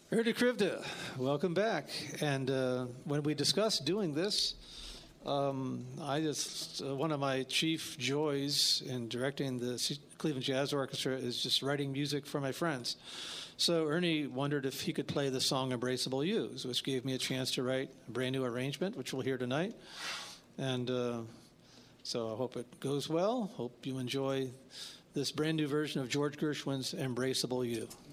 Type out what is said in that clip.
Ernie Krivda, welcome back. And when we discussed doing this, one of my chief joys in directing the Cleveland Jazz Orchestra is just writing music for my friends. So Ernie wondered if he could play the song Embraceable You's, which gave me a chance to write a brand new arrangement, which we'll hear tonight. And so I hope it goes well. Hope you enjoy this brand new version of George Gershwin's Embraceable You.